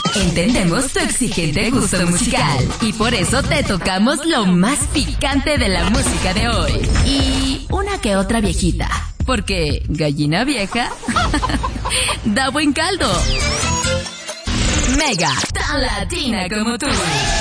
Entendemos tu exigente gusto musical y por eso te tocamos lo más picante de la música de hoy. Y una que otra viejita, porque gallina vieja da buen caldo. Mega, tan latina como tú.